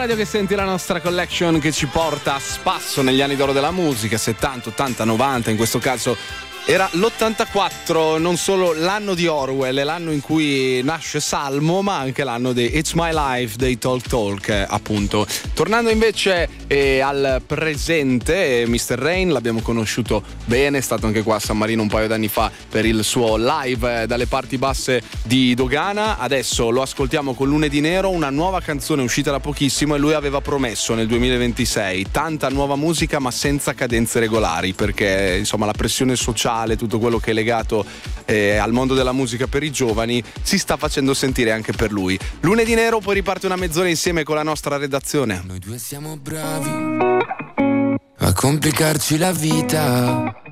radio che senti la nostra collection che ci porta a spasso negli anni d'oro della musica, 70, 80, 90, in questo caso era l'84, non solo l'anno di Orwell, è l'anno in cui nasce Salmo, ma anche l'anno di It's My Life dei Talk Talk, appunto. Tornando invece al presente, Mr. Rain l'abbiamo conosciuto bene, è stato anche qua a San Marino un paio d'anni fa per il suo live dalle parti basse di Dogana. Adesso lo ascoltiamo con Lunedì Nero, una nuova canzone uscita da pochissimo, e lui aveva promesso nel 2026 tanta nuova musica ma senza cadenze regolari, perché insomma la pressione sociale, tutto quello che è legato al mondo della musica per i giovani si sta facendo sentire anche per lui. Lunedì Nero, poi riparte una mezz'ora insieme con la nostra redazione. Noi due siamo bravi a complicarci la vita,